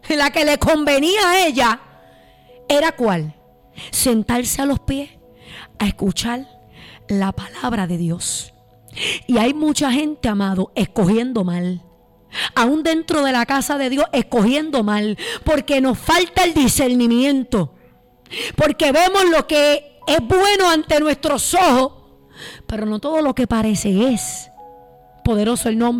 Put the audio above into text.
la que le convenía a ella, era ¿cuál? Sentarse a los pies a escuchar la palabra de Dios. Y hay mucha gente, amado, escogiendo mal. Aún dentro de la casa de Dios, escogiendo mal, porque nos falta el discernimiento, porque vemos lo que es bueno ante nuestros ojos, pero no todo lo que parece es. Poderoso el nombre